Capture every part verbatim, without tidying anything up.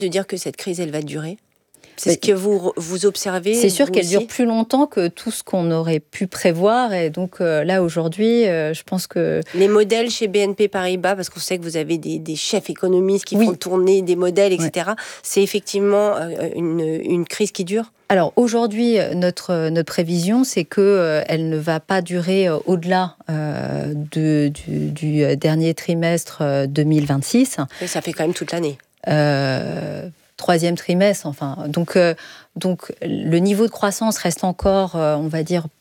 de dire que cette crise, elle va durer ? C'est ce que vous, vous observez. C'est sûr qu'elle aussi dure plus longtemps que tout ce qu'on aurait pu prévoir. Et donc euh, là, aujourd'hui, euh, je pense que... Les modèles chez B N P Paribas, parce qu'on sait que vous avez des, des chefs économistes qui oui. font tourner des modèles, et cetera. Ouais. C'est effectivement euh, une, une crise qui dure ? Alors aujourd'hui, notre, notre prévision, c'est qu'elle euh, ne va pas durer euh, au-delà euh, de, du, du dernier trimestre euh, deux mille vingt-six. Et ça fait quand même toute l'année. Euh, troisième trimestre, enfin. Donc, euh, donc le niveau de croissance reste encore, euh, on va dire,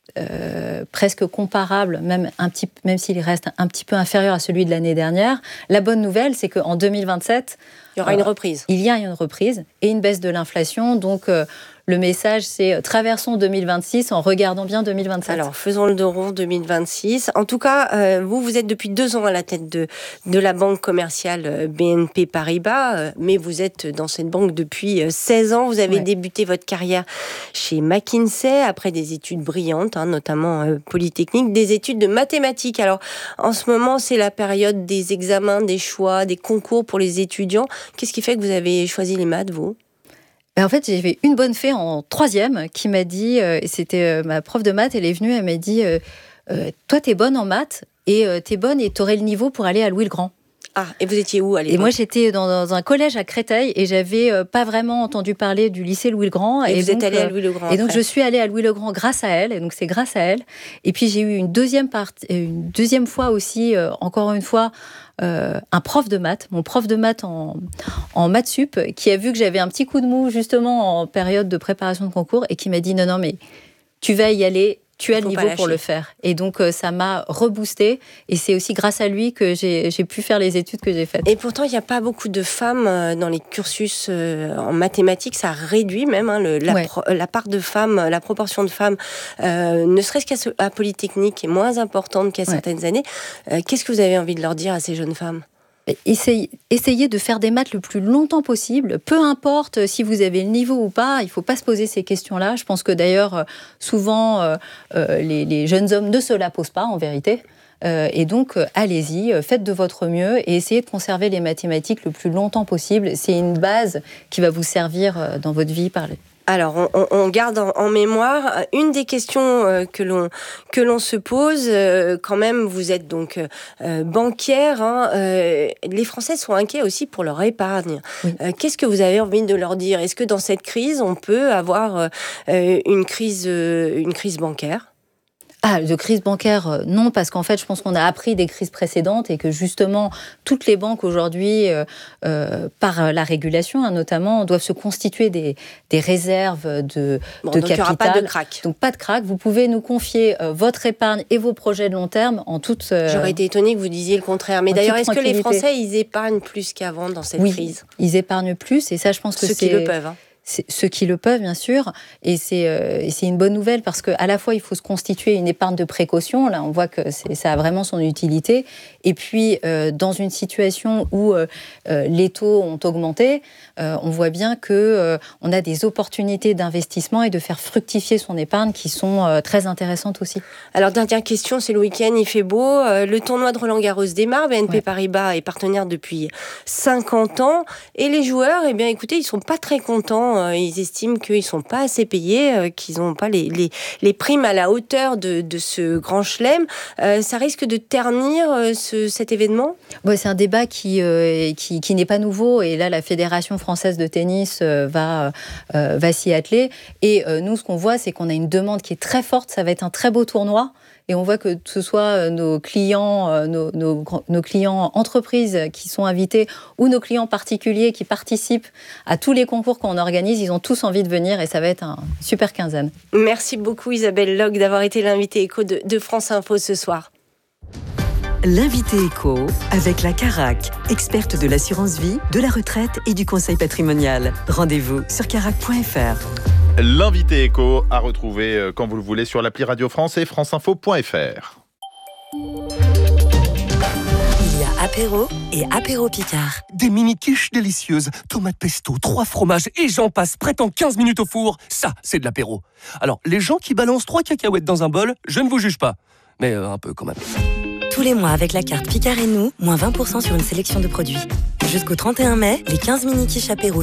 euh, presque comparable, même, un petit, même s'il reste un petit peu inférieur à celui de l'année dernière. La bonne nouvelle, c'est qu'en deux mille vingt-sept... Il y aura euh, une reprise. Il y a une reprise et une baisse de l'inflation. Donc, euh, le message, c'est traversons deux mille vingt-six en regardant bien deux mille vingt-sept. Alors, faisons le dos rond deux mille vingt-six. En tout cas, euh, vous, vous êtes depuis deux ans à la tête de, de la banque commerciale B N P Paribas, euh, mais vous êtes dans cette banque depuis seize ans. Vous avez ouais. débuté votre carrière chez McKinsey après des études brillantes, hein, notamment euh, polytechniques, des études de mathématiques. Alors, en ce moment, c'est la période des examens, des choix, des concours pour les étudiants. Qu'est-ce qui fait que vous avez choisi les maths, vous ? En fait, j'avais une bonne fée en troisième qui m'a dit, euh, et c'était euh, ma prof de maths, elle est venue, elle m'a dit euh, euh, toi, t'es bonne en maths, et euh, t'es bonne et t'aurais le niveau pour aller à Louis-le-Grand. Ah, et vous étiez où à l'époque ? Et moi, j'étais dans, dans un collège à Créteil et j'avais euh, pas vraiment entendu parler du lycée Louis-le-Grand. Et, et vous donc, êtes allée à Louis-le-Grand. Et donc, après. je suis allée à Louis-le-Grand grâce à elle. Et donc, c'est grâce à elle. Et puis, j'ai eu une deuxième partie, une deuxième fois aussi, euh, encore une fois, euh, un prof de maths, mon prof de maths en, en maths sup, qui a vu que j'avais un petit coup de mou justement en période de préparation de concours et qui m'a dit non, non, mais tu vas y aller. Tu as le niveau pour le faire. Et donc, euh, ça m'a reboosté. Et c'est aussi grâce à lui que j'ai, j'ai pu faire les études que j'ai faites. Et pourtant, il n'y a pas beaucoup de femmes euh, dans les cursus euh, en mathématiques. Ça réduit même hein, le, la, ouais. pro, la part de femmes, la proportion de femmes, euh, ne serait-ce qu'à à Polytechnique, est moins importante qu'à ouais. certaines années. Euh, qu'est-ce que vous avez envie de leur dire à ces jeunes femmes ? Essayez, essayez de faire des maths le plus longtemps possible. Peu importe si vous avez le niveau ou pas, il ne faut pas se poser ces questions-là. Je pense que d'ailleurs, souvent, euh, euh, les, les jeunes hommes ne se la posent pas, en vérité. Euh, et donc, euh, allez-y, faites de votre mieux et essayez de conserver les mathématiques le plus longtemps possible. C'est une base qui va vous servir dans votre vie par les... Alors, on, on garde en, en mémoire une des questions euh, que l'on que l'on se pose. Euh, quand même, vous êtes donc euh, banquière. Hein, euh, les Français sont inquiets aussi pour leur épargne. Oui. Euh, qu'est-ce que vous avez envie de leur dire ? Est-ce que dans cette crise, on peut avoir euh, une crise euh, une crise bancaire ? Ah, de crise bancaire, non, parce qu'en fait, je pense qu'on a appris des crises précédentes et que justement, toutes les banques aujourd'hui, euh, euh, par la régulation hein, notamment, doivent se constituer des, des réserves de, bon, de donc capital. Donc, il n'y aura pas de crack. Donc, pas de crack. Vous pouvez nous confier euh, votre épargne et vos projets de long terme en toute... Euh, J'aurais été étonnée que vous disiez le contraire. Mais d'ailleurs, est-ce que les Français, ils épargnent plus qu'avant dans cette oui, crise ? Ils épargnent plus et ça, je pense que Ceux c'est... Ceux qui le peuvent, hein. C'est ceux qui le peuvent, bien sûr, et c'est, euh, et c'est une bonne nouvelle parce qu'à la fois, il faut se constituer une épargne de précaution, là, on voit que c'est, ça a vraiment son utilité, et puis, euh, dans une situation où euh, les taux ont augmenté, euh, on voit bien qu'on euh, a des opportunités d'investissement et de faire fructifier son épargne qui sont euh, très intéressantes aussi. Alors, dernière question, c'est le week-end, il fait beau, euh, le tournoi de Roland-Garros démarre, B N P ouais. Paribas est partenaire depuis cinquante ans, et les joueurs, eh bien, écoutez, ils sont pas très contents. Ils estiment qu'ils ne sont pas assez payés, qu'ils n'ont pas les, les, les primes à la hauteur de, de ce grand chelem. Euh, ça risque de ternir ce, cet événement ? Ouais, c'est un débat qui, euh, qui, qui n'est pas nouveau. Et là, la Fédération française de tennis euh, va, euh, va s'y atteler. Et euh, nous, ce qu'on voit, c'est qu'on a une demande qui est très forte. Ça va être un très beau tournoi. Et on voit que ce soit nos clients, nos, nos, nos clients entreprises qui sont invités ou nos clients particuliers qui participent à tous les concours qu'on organise, ils ont tous envie de venir et ça va être un super quinzaine. Merci beaucoup Isabelle Log d'avoir été l'invitée éco de, de France Info ce soir. L'invité éco avec la Carac, experte de l'assurance vie, de la retraite et du conseil patrimonial. Rendez-vous sur carac point f r. L'invité éco à retrouver quand vous le voulez sur l'appli Radio France et franceinfo point f r. Il y a apéro et apéro Picard. Des mini-quiches délicieuses, tomates pesto, trois fromages et j'en passe, prêt en quinze minutes au four. Ça, c'est de l'apéro. Alors, les gens qui balancent trois cacahuètes dans un bol, je ne vous juge pas. Mais euh, un peu quand même. Tous les mois avec la carte Picard et nous, moins vingt pour cent sur une sélection de produits. Jusqu'au trente et un mai, les quinze mini-quiches apéro